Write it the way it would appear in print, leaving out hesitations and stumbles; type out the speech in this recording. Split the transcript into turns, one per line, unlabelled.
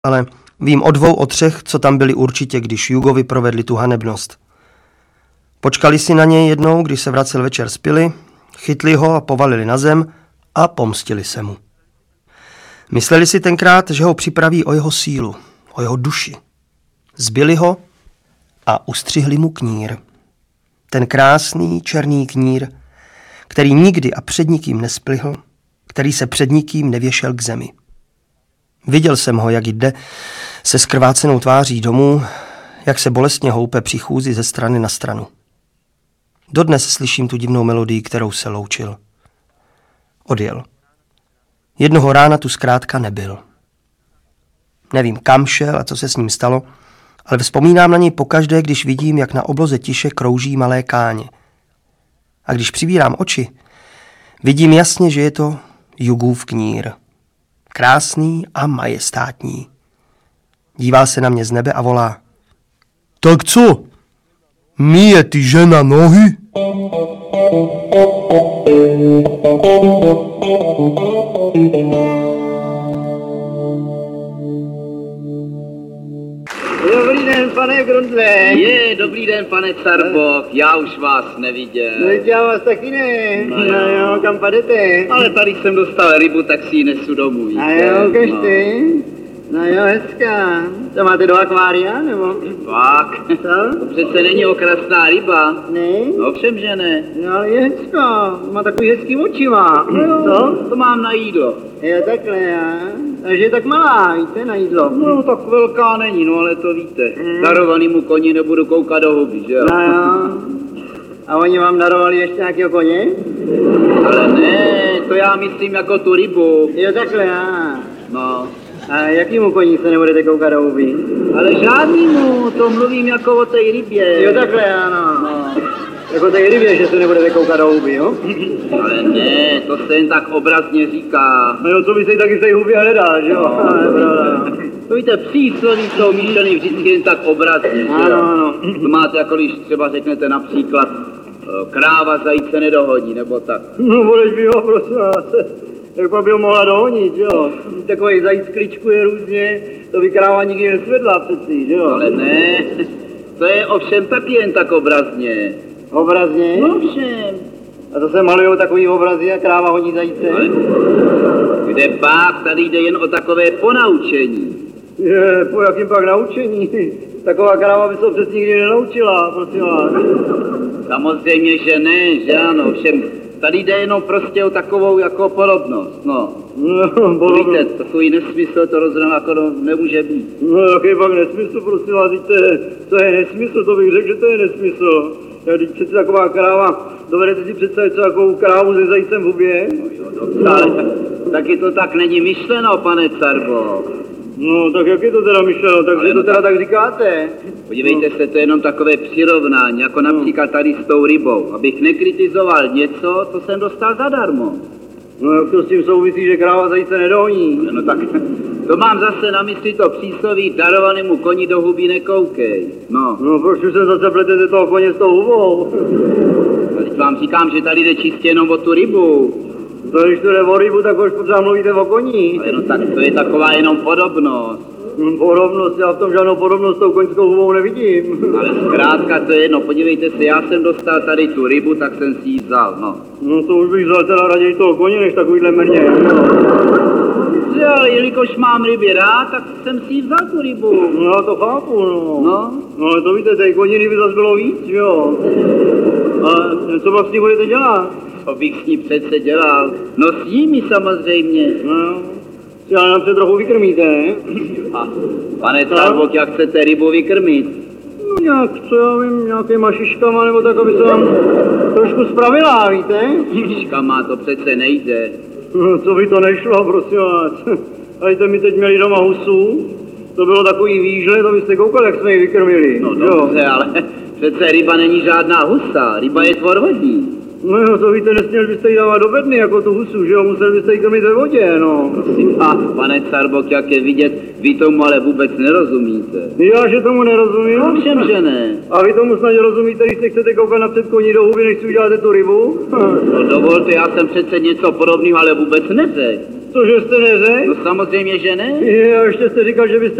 ale vím o 2, o 3, co tam byli určitě, když Jugovi provedli tu hanebnost. Počkali si na něj jednou, když se vracel večer z pily, chytli ho a povalili na zem a pomstili se mu. Mysleli si tenkrát, že ho připraví o jeho sílu, o jeho duši. Zbili ho a ustřihli mu knír. Ten krásný černý knír, který nikdy a před nikým nesplihl, který se před nikým nevěšel k zemi. Viděl jsem ho, jak jde se skrvácenou tváří domů, jak se bolestně houpe při chůzi ze strany na stranu. Dodnes slyším tu divnou melodii, kterou se loučil. Odjel. Jednoho rána tu zkrátka nebyl. Nevím, kam šel a co se s ním stalo, ale vzpomínám na něj pokaždé, když vidím, jak na obloze tiše krouží malé káně. A když přivírám oči, vidím jasně, že je to Jugův knír. Krásný a majestátní. Dívá se na mě z nebe a volá: Tak co? Myje ty žena nohy?
Dobrý den, pane Grundle.
Dobrý den, pane Carbok, já už vás neviděl.
No, já vás taky ne. No jo, kam padete?
Ale tady jsem dostal rybu, tak si ji nesu domů.
A jo, ukažte. No jo, hezká. To máte do akvária, nebo?
Fakt?
Co?
To přece není okrasná ryba.
Ne?
Ovšem, že ne.
No ale je hezká. Má takový hezký očima.
Co? To mám na jídlo.
Jo, takhle já. Takže je tak malá, víte, na jídlo.
No, tak velká není, no ale to víte. Darovanýmu koni nebudu koukat do huby, že jo?
No jo. A oni vám darovali ještě nějakého koně?
Ale ne, to já myslím jako tu rybu.
Jo, takhle já.
No.
A jakýmu koní se nebudete koukat do huby?
Ale žádnýmu, to mluvím jako o té rybě.
Jo, takhle já, no. Jako té rybě, že se nebudete koukat do huby, jo?
Ale ne, to se jen tak obrazně říká.
No jo, co by se taky z té huby hledá, že jo?
To víte, přísloví jsou myšlený vždycky jen tak obrazně, že jo?
Ano.
To máte, jako když třeba řeknete například kráva zajíce nedohodí, nebo tak.
No, budeš by ho, prosím vás. Jak by ho mohla dohonit, jo? Takový zajíc kličkuje různě, to by kráva nikdy nesvedla přeci, že jo?
Ale ne, to je ovšem taky jen tak obrazně.
Obrazně?
No ovšem.
A to se malujou takový obrazy a kráva honí zajíce?
Ale kde pak, tady jde jen o takové ponaučení.
Je, po jakým pak naučení? Taková kráva by se to přes nikdy nenaučila, prosím vás.
Samozřejmě, že ne, že ano, ovšem tady jde jenom prostě o takovou jako podobnost, no. Víte, takový nesmysl to rozhodně jako nemůže být.
No, jaký pak nesmysl, prosím vás, víte, to je nesmysl, to bych řekl, že to je nesmysl. Když přece taková kráva, dovedete si představit takovou krávu se zajícem v hubě?
No jo, dobře, ale taky to tak není myšleno, pane Carbo.
No, tak jak je to teda myšleno, takže to teda tak říkáte?
Podívejte se, to je jenom takové přirovnání, jako například tady s tou rybou, abych nekritizoval něco, co jsem dostal zadarmo.
No, jak to s tím souvisí, že kráva zajíce nedohoní?
No tak, to mám zase na mysli to přísloví darovanému koni do huby nekoukej, no.
No, proč už se zase pletete toho koně s tou hubou?
A teď vám říkám, že tady jde čistě jenom o tu rybu.
To když to jde o rybu, tak už potřeba mluvíte o koní.
Ale no tak to je taková jenom podobnost.
Podobnost, já v tom žádnou podobnost s tou koňskou hubou nevidím.
Ale zkrátka to je jedno, podívejte se, já jsem dostal tady tu rybu, tak jsem si ji vzal, no.
No to už bych vzal teda raději toho koně, než takovýhle mrně.
Ale jelikož mám ryby rád, tak jsem si ji vzal tu rybu.
No já to chápu, no.
No
ale to víte, té koniny by zase bylo víc, jo. A co vlastně budete dělat?
Co bych s ní přece dělal? No s nimi samozřejmě.
No jo. Ale nám se trochu vykrmíte, ne?
A pane Carbok, jak chcete rybu vykrmit?
No nějak, co já vím, nějakýma šiškama, nebo tak, aby se vám trošku spravila, víte?
Šiškama to přece nejde.
No, co by to nešlo, prosím vás. A my teď měli doma husu, to bylo takový výžle, to byste koukali, jak jsme ji vykrmili.
No dobře, ale přece ryba není žádná husa, ryba je tvor vodní.
No jo, to víte, nesměl byste jí dávat do bedny jako tu husu, že jo, musel byste jí krmit ve vodě, no.
A pane Carbok, jak je vidět, vy tomu ale vůbec nerozumíte.
Já, že tomu nerozumím?
Ovšem, že ne.
A vy tomu snad rozumíte, když se chcete koukat na předkoní do huby, než si uděláte tu rybu?
No dovolte, já jsem přece něco podobného, ale vůbec neřekl.
Cože jste neřekl?
No samozřejmě, že ne.
A ještě jste říkal, že byste